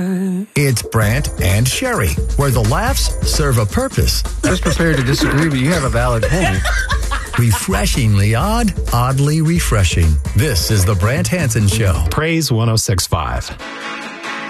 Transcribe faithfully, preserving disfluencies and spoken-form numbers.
It's Brant and Sherry, where the laughs serve a purpose. Just prepared to disagree, but you have a valid point. Refreshingly odd, oddly refreshing. This is the Brant Hansen Show. Praise one oh six point five.